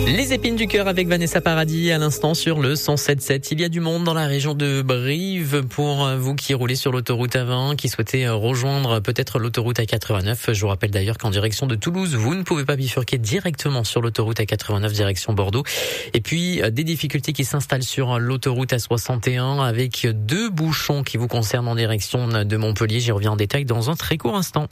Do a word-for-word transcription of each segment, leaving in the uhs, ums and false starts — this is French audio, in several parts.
Les épines du cœur avec Vanessa Paradis à l'instant sur le cent sept sept. Il y a du monde dans la région de Brive pour vous qui roulez sur l'autoroute A vingt, qui souhaitez rejoindre peut-être l'autoroute A quatre-vingt-neuf. Je vous rappelle d'ailleurs qu'en direction de Toulouse, vous ne pouvez pas bifurquer directement sur l'autoroute A quatre-vingt-neuf direction Bordeaux. Et puis des difficultés qui s'installent sur l'autoroute A soixante et un avec deux bouchons qui vous concernent en direction de Montpellier. J'y reviens en détail dans un très court instant.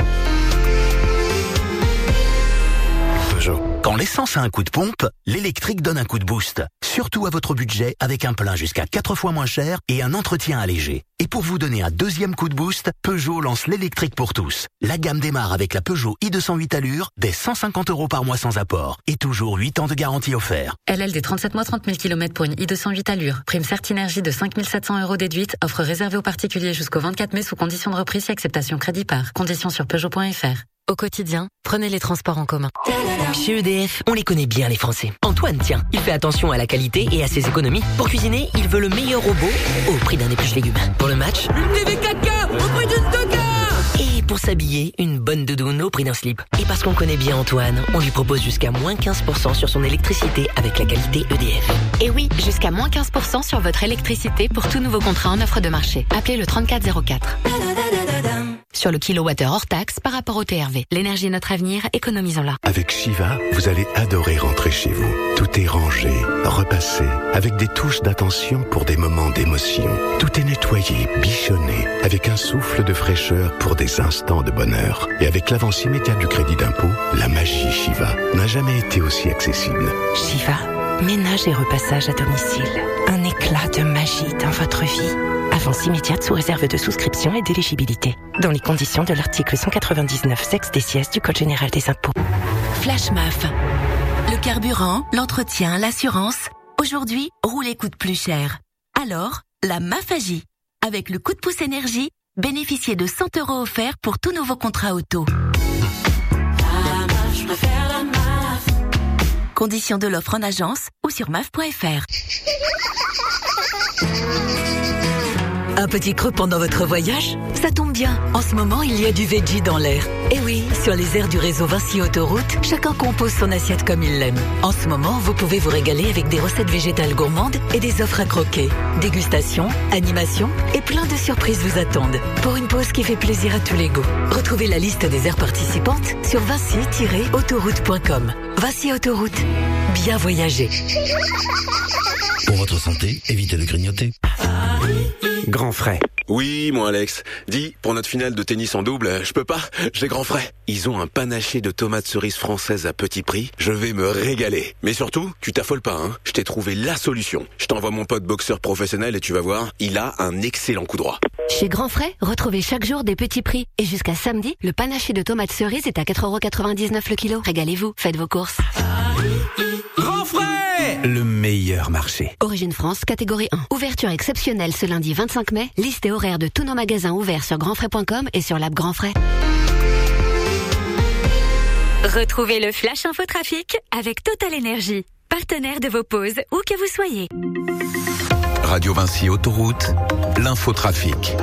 Quand l'essence a un coup de pompe, l'électrique donne un coup de boost. Surtout à votre budget, avec un plein jusqu'à quatre fois moins cher et un entretien allégé. Et pour vous donner un deuxième coup de boost, Peugeot lance l'électrique pour tous. La gamme démarre avec la Peugeot i deux cent huit Allure, dès cent cinquante euros par mois sans apport. Et toujours huit ans de garantie offert. L L D trente-sept mois, trente mille kilomètres pour une i deux cent huit Allure. Prime Certinergie de cinq mille sept cents euros déduite. Offre réservée aux particuliers jusqu'au vingt-quatre mai sous condition de reprise et acceptation crédit par. Conditions sur Peugeot point F R. Au quotidien, prenez les transports en commun. Chez E D F, on les connaît bien les Français. Antoine, tiens, il fait attention à la qualité et à ses économies. Pour cuisiner, il veut le meilleur robot au prix d'un épluche légumes. Pour le match, une T V caca au prix d'une toga. Et pour s'habiller, une bonne doudoune au prix d'un slip. Et parce qu'on connaît bien Antoine, on lui propose jusqu'à moins quinze pour cent sur son électricité avec la qualité E D F. Et oui, jusqu'à moins quinze pour cent sur votre électricité pour tout nouveau contrat en offre de marché. Appelez le trente-quatre zéro quatre. Sur le kilowattheure hors taxe par rapport au T R V. L'énergie est notre avenir, économisons-la. Avec Shiva, vous allez adorer rentrer chez vous. Tout est rangé, repassé, avec des touches d'attention pour des moments d'émotion. Tout est nettoyé, bichonné, avec un souffle de fraîcheur pour des instants de bonheur. Et avec l'avance immédiate du crédit d'impôt, la magie Shiva n'a jamais été aussi accessible. Shiva, ménage et repassage à domicile. Un éclat de magie dans votre vie. Avance immédiate sous réserve de souscription et d'éligibilité. Dans les conditions de l'article cent quatre-vingt-dix-neuf sexe des sièges du Code général des impôts. Flash M A F. Le carburant, l'entretien, l'assurance. Aujourd'hui, rouler coûte plus cher. Alors, la M A F agit. Avec le coup de pouce énergie, bénéficiez de cent euros offerts pour tous nouveaux contrats auto. La M A F, je préfère la M A F. Conditions de l'offre en agence ou sur M A F point F R. Un petit creux pendant votre voyage? Ça tombe bien, en ce moment il y a du veggie dans l'air. Et oui, sur les aires du réseau Vinci Autoroute, chacun compose son assiette comme il l'aime. En ce moment, vous pouvez vous régaler avec des recettes végétales gourmandes et des offres à croquer. Dégustation, animation et plein de surprises vous attendent. Pour une pause qui fait plaisir à tous les goûts. Retrouvez la liste des aires participantes sur vinci tiret autoroute point com. Vinci Autoroute, bien voyager. Pour votre santé, évitez de grignoter. Grand frais. Oui, mon Alex. Dis, pour notre finale de tennis en double, je peux pas, j'ai grand frais. Ils ont un panaché de tomates cerises françaises à petit prix. Je vais me régaler. Mais surtout, tu t'affoles pas, hein. Je t'ai trouvé la solution. Je t'envoie mon pote boxeur professionnel et tu vas voir, il a un excellent coup droit. Chez Grand Frais, retrouvez chaque jour des petits prix. Et jusqu'à samedi, le panaché de tomates cerises est à quatre euros quatre-vingt-dix-neuf le kilo. Régalez-vous, faites vos courses. Grand Frais, le meilleur marché. Origine France, catégorie un. Ouverture exceptionnelle ce lundi vingt-cinq mai. Liste et horaire de tous nos magasins ouverts sur grand frais point com et sur l'app Grand Frais. Retrouvez le Flash Info Trafic avec Total Énergie, partenaire de vos pauses où que vous soyez. Radio Vinci Autoroute, l'infotrafic.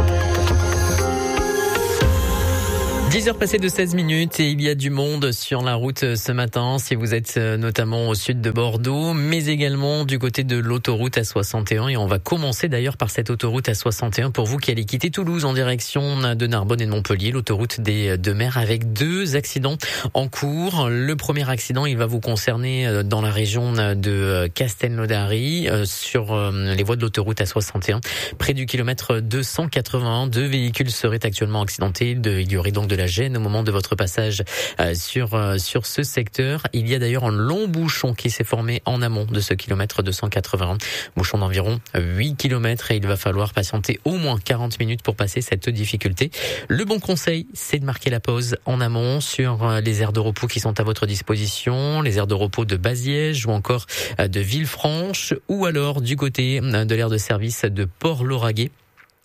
dix heures passées de seize minutes et il y a du monde sur la route ce matin si vous êtes notamment au sud de Bordeaux mais également du côté de l'autoroute A soixante et un et on va commencer d'ailleurs par cette autoroute A soixante et un pour vous qui allez quitter Toulouse en direction de Narbonne et de Montpellier, l'autoroute des deux mers avec deux accidents en cours. Le premier accident il va vous concerner dans la région de Castelnaudary sur les voies de l'autoroute A soixante et un près du kilomètre deux cent quatre-vingt-un. Deux véhicules seraient actuellement accidentés, il y aurait donc de la gêne au moment de votre passage euh, sur euh, sur ce secteur. Il y a d'ailleurs un long bouchon qui s'est formé en amont de ce kilomètre deux cent quatre-vingt-un. Bouchon d'environ huit kilomètres et il va falloir patienter au moins quarante minutes pour passer cette difficulté. Le bon conseil, c'est de marquer la pause en amont sur euh, les aires de repos qui sont à votre disposition, les aires de repos de Baziège ou encore euh, de Villefranche ou alors du côté euh, de l'aire de service de Port-Lauragais.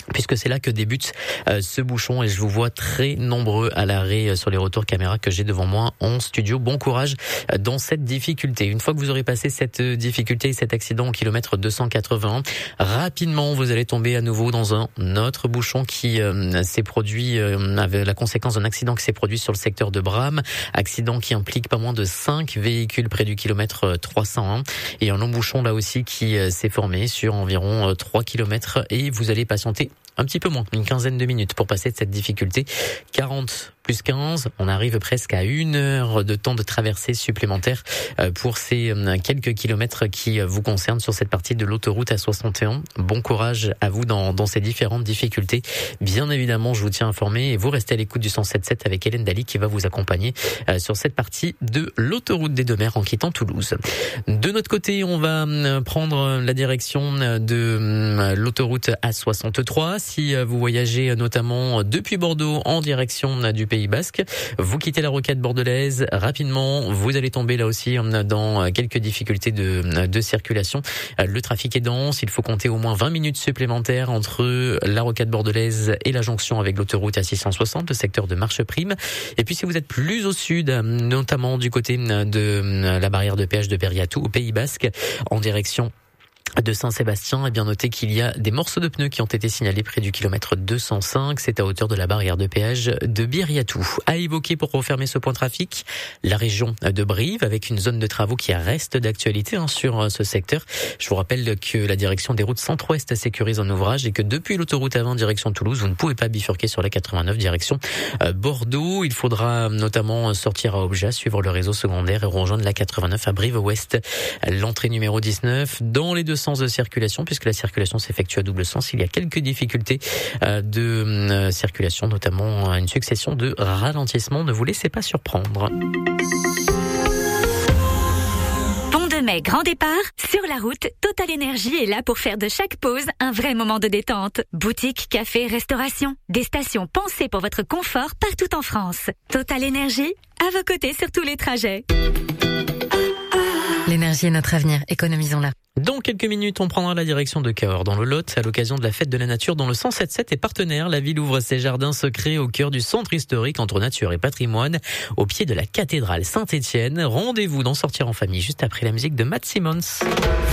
puisque c'est là que débute euh, ce bouchon et je vous vois très nombreux à l'arrêt euh, sur les retours caméra que j'ai devant moi en studio. Bon courage euh, dans cette difficulté. Une fois que vous aurez passé cette euh, difficulté et cet accident au kilomètre deux cent quatre-vingt-un, rapidement vous allez tomber à nouveau dans un autre bouchon qui euh, s'est produit euh, avec la conséquence d'un accident qui s'est produit sur le secteur de Bram, accident qui implique pas moins de cinq véhicules près du kilomètre trois cent un et un long bouchon là aussi qui euh, s'est formé sur environ euh, trois kilomètres et vous allez patienter un petit peu moins, une quinzaine de minutes pour passer de cette difficulté. quarante plus quinze, on arrive presque à une heure de temps de traversée supplémentaire pour ces quelques kilomètres qui vous concernent sur cette partie de l'autoroute A soixante et un. Bon courage à vous dans, dans ces différentes difficultés. Bien évidemment, je vous tiens informé et vous restez à l'écoute du cent sept sept avec Hélène Daly qui va vous accompagner sur cette partie de l'autoroute des Deux Mers en quittant Toulouse. De notre côté, on va prendre la direction de l'autoroute A soixante-trois. Si vous voyagez notamment depuis Bordeaux en direction du Pays Basque, vous quittez la rocade bordelaise rapidement, vous allez tomber là aussi dans quelques difficultés de, de circulation. Le trafic est dense, il faut compter au moins vingt minutes supplémentaires entre la rocade bordelaise et la jonction avec l'autoroute A six cent soixante, le secteur de Marcheprime. Et puis si vous êtes plus au sud, notamment du côté de la barrière de péage de Berriatou au Pays Basque, en direction de Saint-Sébastien, et bien noté qu'il y a des morceaux de pneus qui ont été signalés près du kilomètre deux cent cinq, c'est à hauteur de la barrière de péage de Biriatou. À évoquer pour refermer ce point trafic, la région de Brive avec une zone de travaux qui reste d'actualité hein, sur ce secteur. Je vous rappelle que la direction des routes centre-ouest sécurise un ouvrage et que depuis l'autoroute A vingt direction Toulouse, vous ne pouvez pas bifurquer sur la quatre-vingt-neuf direction Bordeaux. Il faudra notamment sortir à Obja, suivre le réseau secondaire et rejoindre la quatre-vingt-neuf à Brive-Ouest. L'entrée numéro dix-neuf dans les deux sens de circulation, puisque la circulation s'effectue à double sens. Il y a quelques difficultés de circulation, notamment une succession de ralentissements. Ne vous laissez pas surprendre. Pont de Mai, grand départ. Sur la route, Total Énergie est là pour faire de chaque pause un vrai moment de détente. Boutique, café, restauration. Des stations pensées pour votre confort partout en France. Total Énergie, à vos côtés sur tous les trajets. L'énergie est notre avenir, économisons-la. Dans quelques minutes, on prendra la direction de Cahors dans le Lot à l'occasion de la fête de la nature dont le cent sept sept est partenaire. La ville ouvre ses jardins secrets au cœur du centre historique entre nature et patrimoine, au pied de la cathédrale Saint-Étienne. Rendez-vous d'en sortir en famille juste après la musique de Matt Simmons.